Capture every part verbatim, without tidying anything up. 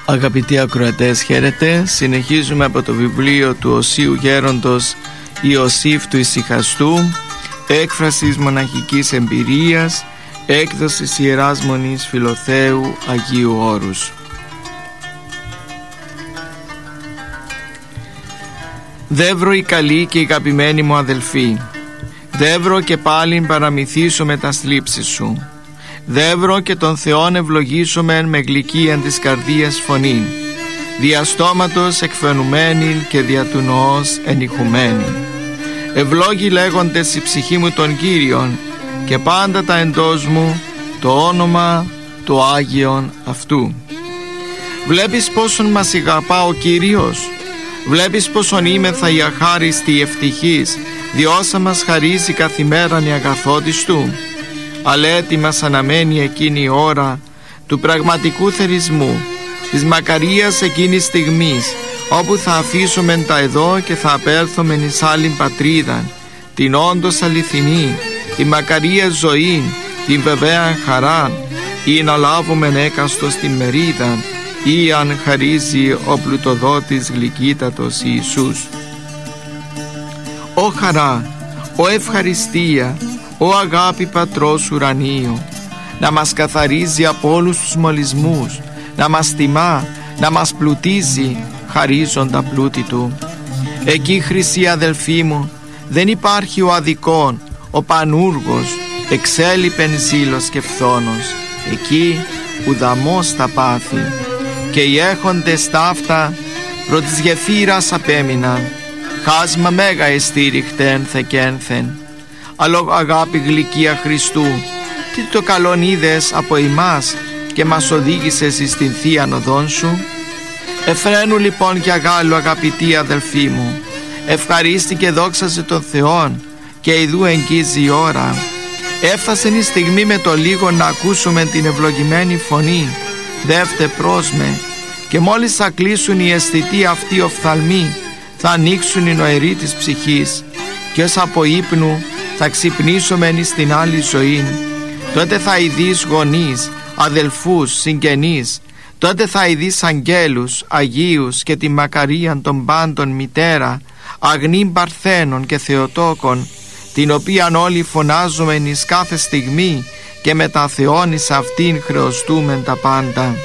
Αγαπητοί ακροατές, χαίρετε. Συνεχίζουμε από το βιβλίο του Οσίου Γέροντος Ιωσήφ του Ησυχαστού, έκφρασης μοναχικής εμπειρίας, έκδοσης Ιεράς Μονής Φιλοθέου Αγίου Όρους. Δεύρο η καλή και η αγαπημένη μου αδελφή, δεύρο και πάλιν παραμυθήσω με τα σλήψεις σου. Δεύρο και τον Θεόν ευλογήσομεν με γλυκίαν της καρδίας φωνήν, δια στόματος εκφαινουμένην και δια του νοός ενηχουμένην. Ευλόγοι λέγοντες η ψυχή μου των Κύριον, και πάντα τα εντός μου το όνομα το Άγιον αυτού. Βλέπεις πόσον μας αγαπά ο Κύριος, βλέπεις πόσον είμεθα η αχάριστη ευτυχής, διόσα μας χαρίζει καθημέραν η αγαθότης του. Αλλά έτοιμας αναμένει εκείνη η ώρα του πραγματικού θερισμού, της μακαρίας εκείνης στιγμής, όπου θα αφήσουμε τα εδώ και θα απέλθομεν εις άλλην πατρίδαν, την όντως αληθινή, τη μακαρία ζωή, την βεβαία χαρά, ή να λάβομεν έκαστος την μερίδα, ή αν χαρίζει ο πλουτοδότης γλυκύτατος Ιησούς. Ω χαρά, ω ευχαριστία, ω αγάπη Πατρός ουρανίου, να μας καθαρίζει από όλους τους μολυσμούς, να μας τιμά, να μας πλουτίζει, χαρίζοντα πλούτη Του. Εκεί, χρυσή αδελφή μου, δεν υπάρχει ο αδικών, ο πανούργος, εξέλιπεν ζήλος και φθόνος. Εκεί ουδαμός θα πάθει, και οι έχοντες ταύτα προ της γεφύρας απέμειναν. Χάσμα μέγα εστήριχτεν θεκένθεν. Αλλά αγάπη γλυκία Χριστού, τι το καλόν είδες από εμάς και μας οδήγησες εις την Θείαν οδόν σου. Εφραίνου λοιπόν και αγάλου, αγαπητή αδελφή μου, ευχαρίστη και δόξασε τον Θεόν, και ιδού εγγίζει η ώρα. Έφτασε η στιγμή με το λίγο να ακούσουμε την ευλογημένη φωνή, δεύτε προς με, και μόλις θα κλείσουν οι αισθητοί αυτοί οφθαλμοί, θα ανοίξουν οι νοεροί της ψυχής, και ως από ύπνου θα ξυπνήσουμε στην άλλη ζωή. Τότε θα ειδείς γονείς, αδελφούς, συγγενείς, τότε θα ειδείς αγγέλους, αγίους και τη μακαρίαν των πάντων μητέρα, αγνήν παρθένων και θεοτόκων, την οποίαν όλοι φωνάζουμε εις κάθε στιγμή, και με τα Θεόν εις αυτήν χρεωστούμεν τα πάντα.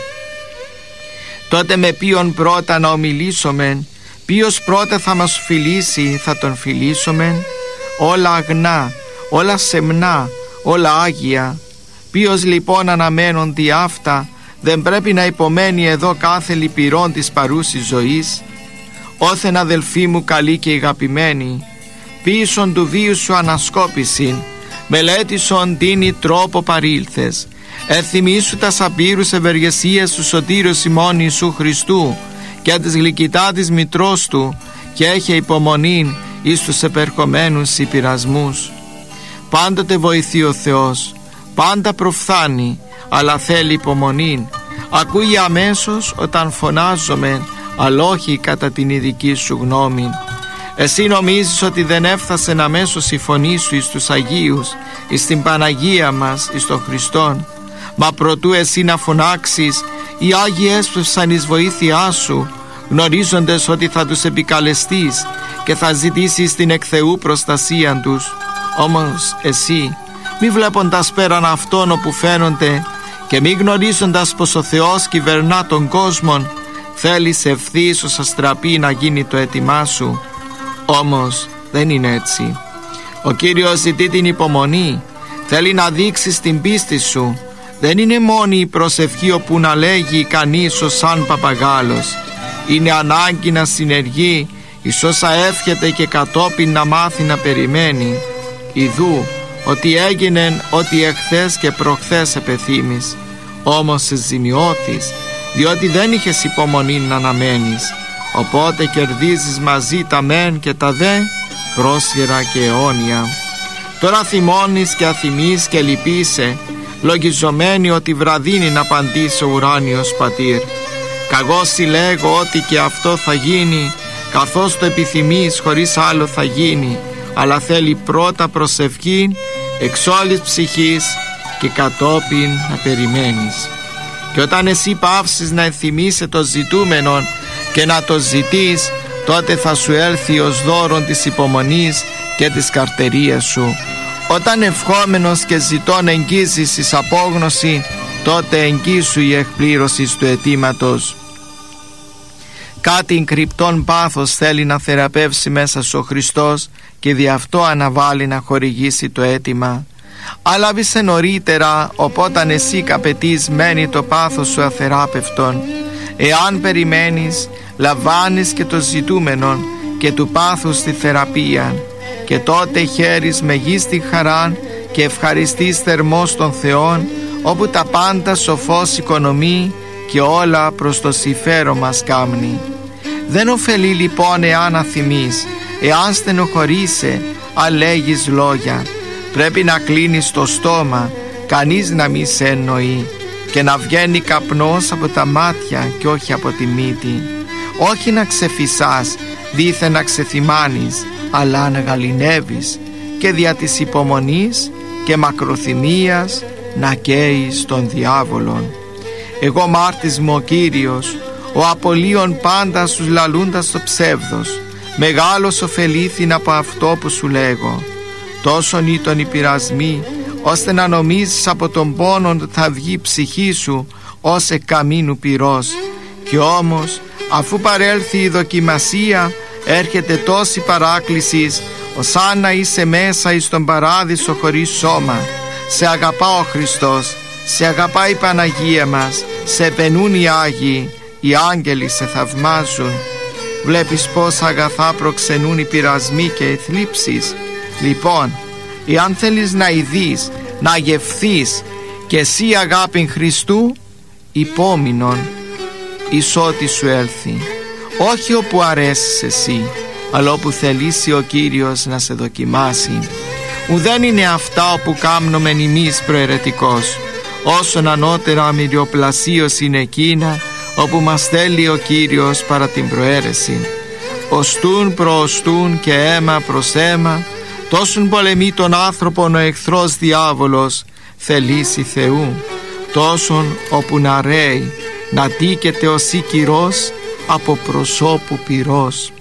Τότε με ποιον πρώτα να ομιλήσομεν, ποιος πρώτα θα μας φιλήσει, θα τον φιλήσομεν. Όλα αγνά, όλα σεμνά, όλα άγια. Ποιος λοιπόν αναμένοντι αυτά, δεν πρέπει να υπομένει εδώ κάθε λυπηρόν της παρούσης ζωής. Όθεν αδελφοί μου καλή και αγαπημένη, πίσον του βίου σου ανασκόπησιν, μελέτησον τίνη τρόπο παρήλθες, εθυμίσου τα σαπήρους ευεργεσίες του σωτήρους ημών Ιησού Χριστού και της γλυκητάτης μητρός του, και έχει υπομονήν εις τους επερχομένους υπηρασμούς. Πάντοτε βοηθεί ο Θεός, πάντα προφθάνει, αλλά θέλει υπομονήν. Ακούει αμέσως όταν φωνάζομαι, αλλά όχι κατά την ειδική σου γνώμη. Εσύ νομίζεις ότι δεν έφτασε αμέσως η φωνή σου εις τους Αγίους, εις την Παναγία μας, εις τον Χριστόν. Μα προτού εσύ να φωνάξεις, οι Άγιοι έσπευσαν εις βοήθειά σου, γνωρίζοντες ότι θα τους επικαλεστείς και θα ζητήσεις την εκ Θεού προστασία τους. Όμως εσύ, μη βλέποντας πέραν αυτών όπου φαίνονται και μη γνωρίζοντας πως ο Θεός κυβερνά τον κόσμο, θέλεις ευθύς ως αστραπή να γίνει το αίτημά σου. Όμως δεν είναι έτσι. Ο Κύριος ζητεί την υπομονή, θέλει να δείξεις την πίστη σου. Δεν είναι μόνη η προσευχή όπου να λέγει κανείς ως σαν παπαγάλος. Είναι ανάγκη να συνεργεί εις όσα εύχεται και κατόπιν να μάθει να περιμένει. Ιδού ότι έγινεν ότι εχθές και προχθές επεθύμεις, όμως σε ζημιώθεις, διότι δεν είχες υπομονή να αναμένεις. Οπότε κερδίζεις μαζί τα μεν και τα δε, πρόσχερα και αιώνια. Τώρα θυμώνεις και αθυμείς και λυπείσαι, λογιζομένοι ότι βραδύνει να απαντήσει ο ουράνιος πατήρ. Καγώ συλλέγω ότι και αυτό θα γίνει, καθώς το επιθυμείς χωρίς άλλο θα γίνει, αλλά θέλει πρώτα προσευχή εξ όλης ψυχής και κατόπιν να περιμένεις. Και όταν εσύ πάυσεις να ενθυμίσαι το ζητούμενον και να το ζητείς, τότε θα σου έλθει ως δώρον της υπομονής και της καρτερίας σου. Όταν ευχόμενος και ζητών εγγίζεις εις απόγνωση, τότε εγγύσου η εκπλήρωση του αιτήματος. Κάτι κρυπτόν πάθος θέλει να θεραπεύσει μέσα σου ο Χριστός και δι' αυτό αναβάλει να χορηγήσει το αίτημα. Άλαβησε νωρίτερα, οπότε εσύ καπετείς μένει το πάθος σου αθεράπευτον. Εάν περιμένεις, λαμβάνεις και το ζητούμενον και του πάθους τη θεραπεία, και τότε χαίρεις μεγίστη χαράν και ευχαριστείς θερμός των Θεών, όπου τα πάντα σοφός οικονομεί και όλα προς το συμφέρον μας κάμνει. Δεν ωφελεί λοιπόν εάν αθυμείς, εάν στενοχωρείσαι, αν λέγεις λόγια. Πρέπει να κλείνεις το στόμα, κανείς να μη σε εννοεί, και να βγαίνει καπνός από τα μάτια και όχι από τη μύτη. Όχι να ξεφυσάς, δήθεν να ξεθυμάνεις, αλλά να γαληνεύεις, και δια της υπομονής και μακροθυμίας να καίεις τον διάβολον. Εγώ μάρτης μου ο Κύριος, ο απολύων πάντα στους λαλούντας το ψεύδος. Μεγάλος ωφελήθην από αυτό που σου λέγω. Τόσον ήταν οι πειρασμοί, ώστε να νομίζεις από τον πόνο θα βγει η ψυχή σου ως εκαμήνου πυρός. Κι όμως, αφού παρέλθει η δοκιμασία, έρχεται τόση παράκληση, σαν να είσαι μέσα εις τον παράδεισο χωρίς σώμα. Σε αγαπά ο Χριστός, σε αγαπάει η Παναγία μας, σε επενούν οι Άγιοι, οι άγγελοι σε θαυμάζουν. Βλέπεις πως αγαθά προξενούν οι πειρασμοί και οι θλίψεις. Λοιπόν, εάν θέλεις να ειδείς, να γευθείς και εσύ αγάπη Χριστού, υπόμεινον εις ό,τι σου έλθει, όχι όπου αρέσεις εσύ, αλλά όπου θελήσει ο Κύριος να σε δοκιμάσει. Ουδέν είναι αυτά όπου κάμνομεν ημείς προαιρετικός, όσον ανώτερα αμυριοπλασίως είναι εκείνα όπου μας θέλει ο Κύριος παρά την προαίρεση. Οστούν προοστούν και αίμα προς αίμα, τόσον πολεμεί τον άνθρωπον ο εχθρός διάβολος, θελήσει Θεού, τόσον όπου να ρέει, να τίκεται ως ή κυρός από προσώπου πυρός.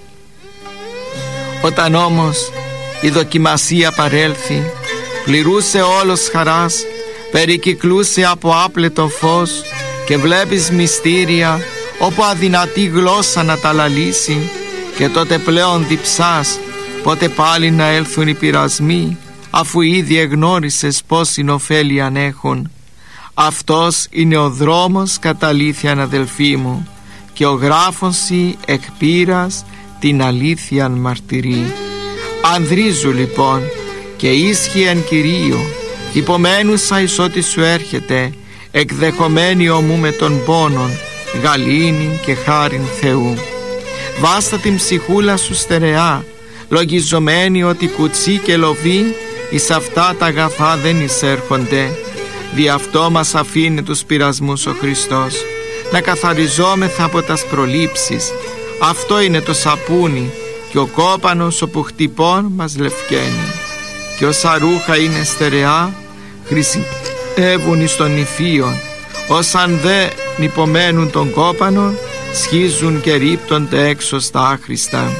Όταν όμως η δοκιμασία παρέλθει, πληρούσε όλος χαράς, περικυκλούσε από άπλετο φως, και βλέπεις μυστήρια όπου αδυνατή γλώσσα να τα λαλήσει, και τότε πλέον διψάς πότε πάλι να έλθουν οι πειρασμοί, αφού ήδη εγνώρισες πόσην ωφέλη ανέχουν. Αυτός είναι ο δρόμος κατά αλήθειαν, αδελφοί μου, και ο γράφωνσι εκ πείρας την αλήθειαν μαρτυρεί. Ανδρίζου λοιπόν και ίσχυ εν Κυρίω, υπομένουσα εις ό,τι σου έρχεται, εκδεχομένη ομού με τον πόνον, γαλήνη και χάριν Θεού. Βάστα την ψυχούλα σου στερεά, λογιζομένη ότι κουτσί και λοβί εις αυτά τα αγαθά δεν εισέρχονται. Δι' αυτό μας αφήνει τους πειρασμούς ο Χριστός, να καθαριζόμεθα από τας προλήψεις. Αυτό είναι το σαπούνι, και ο κόπανος όπου χτυπών μας λευκαίνει. Και όσα ρούχα είναι στερεά, χρησιμεύουν εις τον υφίον, όσαν δε νηπομένουν τον κόπανο, σχίζουν και ρίπτονται έξω στα άχρηστα.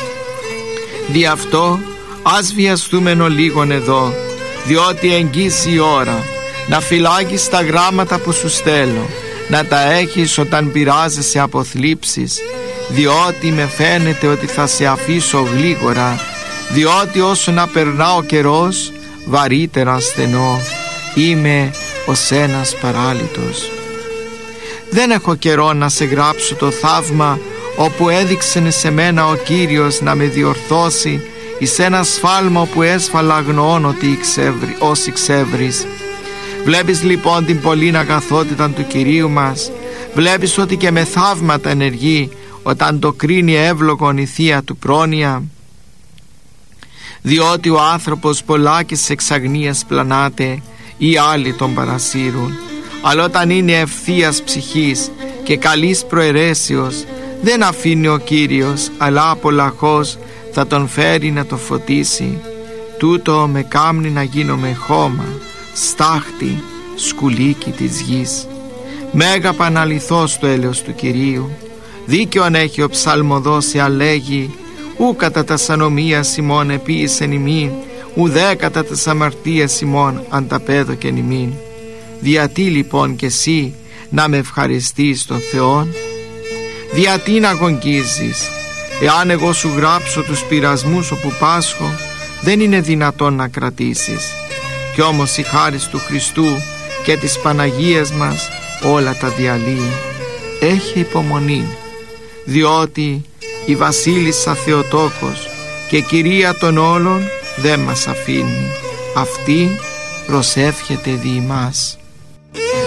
Δι' αυτό ας βιαστούμενο λίγον εδώ, διότι εγγύζει η ώρα, να φυλάγεις τα γράμματα που σου στέλνω, να τα έχεις όταν πειράζεσαι από θλίψεις, διότι με φαίνεται ότι θα σε αφήσω γλίγορα, διότι όσο να περνά ο καιρός, βαρύτερα στενώ, είμαι ως ένας παράλυτος. Δεν έχω καιρό να σε γράψω το θαύμα όπου έδειξε σε μένα ο Κύριος να με διορθώσει εις ένα σφάλμα όπου έσφαλα αγνοών ότι ξεύρι, όσοι ξεύρεις. Βλέπεις λοιπόν την πολλήν αγαθότητα του Κυρίου μας, βλέπεις ότι και με θαύματα ενεργεί όταν το κρίνει εύλογον η Θεία του πρόνοια. Διότι ο άνθρωπος πολλά και σε εξαγνίας πλανάται, ή άλλοι τον παρασύρουν, αλλά όταν είναι ευθείας ψυχής και καλής προαιρέσεως, δεν αφήνει ο Κύριος, αλλά απολαχώς θα τον φέρει να το φωτίσει. Τούτο με κάμνει να γίνομαι χώμα, στάχτη, σκουλίκι της γης. Μέγα παναληθώς το έλεος του Κυρίου. Δίκαιον έχει ο ψαλμοδός αλέγει, ου κατά τας ανομίας ημών επίησεν ημίν, ουδέ κατά τας αμαρτίας ημών ανταπέδοκεν ημίν. Διατί λοιπόν κι εσύ να με ευχαριστείς τον Θεόν? Διατί να αγωνγίζεις? Εάν εγώ σου γράψω τους πειρασμούς όπου πάσχω, δεν είναι δυνατόν να κρατήσεις. Κι όμως η χάρις του Χριστού και της Παναγίας μας όλα τα διαλύει. Έχει υπομονή, διότι η Βασίλισσα Θεοτόκος και Κυρία των όλων δεν μας αφήνει. Αυτή προσεύχεται δι' ημάς.